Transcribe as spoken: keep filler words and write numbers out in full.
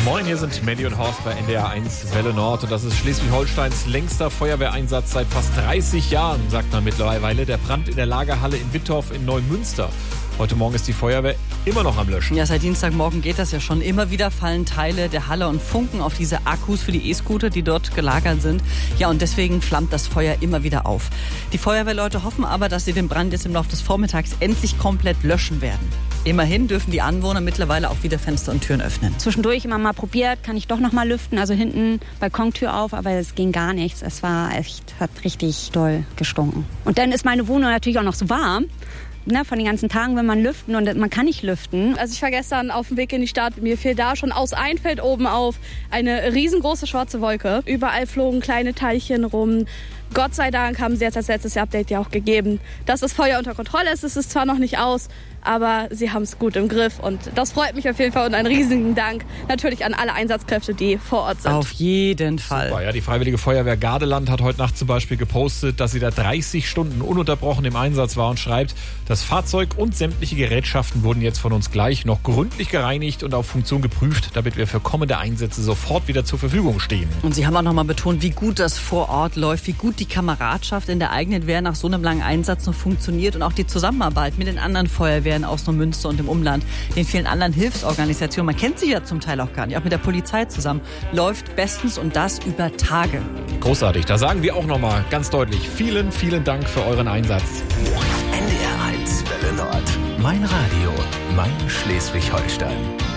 Moin, hier sind Mandy und Horst bei N D R eins Welle Nord und das ist Schleswig-Holsteins längster Feuerwehreinsatz seit fast dreißig Jahren, sagt man mittlerweile. Der Brand in der Lagerhalle in Wittorf in Neumünster. Heute Morgen ist die Feuerwehr immer noch am Löschen. Ja, seit Dienstagmorgen geht das ja schon. Immer wieder fallen Teile der Halle und Funken auf diese Akkus für die E-Scooter, die dort gelagert sind. Ja, und deswegen flammt das Feuer immer wieder auf. Die Feuerwehrleute hoffen aber, dass sie den Brand jetzt im Laufe des Vormittags endlich komplett löschen werden. Immerhin dürfen die Anwohner mittlerweile auch wieder Fenster und Türen öffnen. Zwischendurch immer mal probiert, kann ich doch noch mal lüften. Also hinten Balkontür auf, aber es ging gar nichts. Es war echt, hat richtig doll gestunken. Und dann ist meine Wohnung natürlich auch noch so warm. Ne, von den ganzen Tagen, wenn man lüften und man kann nicht lüften. Also ich war gestern auf dem Weg in die Stadt, mir fiel da schon aus ein Feld oben auf eine riesengroße schwarze Wolke. Überall flogen kleine Teilchen rum. Gott sei Dank haben sie jetzt als letztes Update ja auch gegeben, dass das Feuer unter Kontrolle ist. Es ist zwar noch nicht aus, aber sie haben es gut im Griff und das freut mich auf jeden Fall und einen riesigen Dank natürlich an alle Einsatzkräfte, die vor Ort sind. Auf jeden Fall. Super, ja, die Freiwillige Feuerwehr Gardeland hat heute Nacht zum Beispiel gepostet, dass sie da dreißig Stunden ununterbrochen im Einsatz war und schreibt, das Fahrzeug und sämtliche Gerätschaften wurden jetzt von uns gleich noch gründlich gereinigt und auf Funktion geprüft, damit wir für kommende Einsätze sofort wieder zur Verfügung stehen. Und sie haben auch noch mal betont, wie gut das vor Ort läuft, wie gut die Kameradschaft in der eigenen Wehr nach so einem langen Einsatz noch funktioniert und auch die Zusammenarbeit mit den anderen Feuerwehren aus Neumünster und im Umland, den vielen anderen Hilfsorganisationen, man kennt sie ja zum Teil auch gar nicht, auch mit der Polizei zusammen, läuft bestens und das über Tage. Großartig, da sagen wir auch noch mal ganz deutlich, vielen, vielen Dank für euren Einsatz. N D R eins Welle Nord, mein Radio, mein Schleswig-Holstein.